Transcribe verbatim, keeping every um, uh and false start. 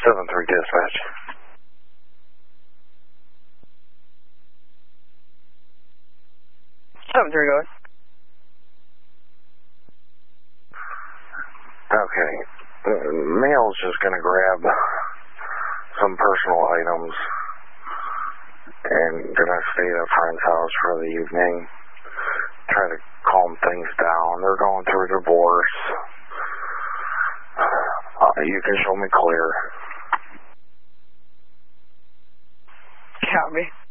seven three dispatch. seven three, go ahead. Okay. Uh, Mail's just going to grab some personal items and going to stay at a friend's house for the evening. Try to calm things down. They're going through a divorce. Uh, you can show me clear. Copy.